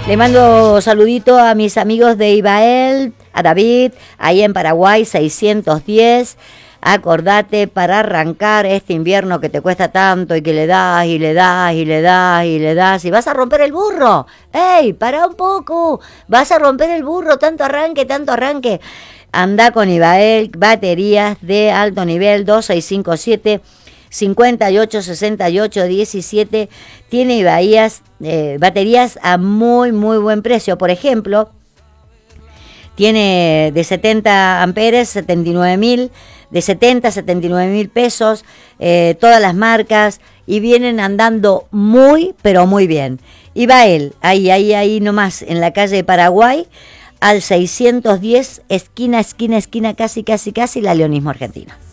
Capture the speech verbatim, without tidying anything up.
Le mando saludito a mis amigos de Ibael, a David, ahí en Paraguay, seiscientos diez. Acordate para arrancar este invierno que te cuesta tanto y que le das y le das y le das y le das y vas a romper el burro. ¡Ey, para un poco! Vas a romper el burro, tanto arranque, tanto arranque. Anda con Ibael, baterías de alto nivel, dos seis cinco siete, cincuenta y ocho sesenta y ocho diecisiete. Tiene Ibaías, eh, baterías a muy, muy buen precio. Por ejemplo, tiene de setenta amperes, setenta y nueve mil, de setenta, setenta y nueve mil pesos, eh, todas las marcas, y vienen andando muy, pero muy bien. Ibael, ahí, ahí, ahí nomás, en la calle de Paraguay, al seiscientos diez, esquina, esquina, esquina, casi, casi, casi, la Leonismo Argentina.